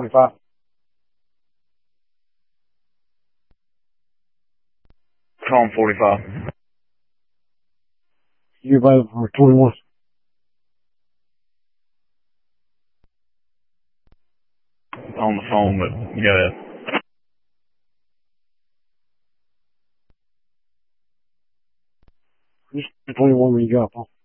45. Calm 45. You available for 21? On the phone, but go ahead. 21 when you got up, huh?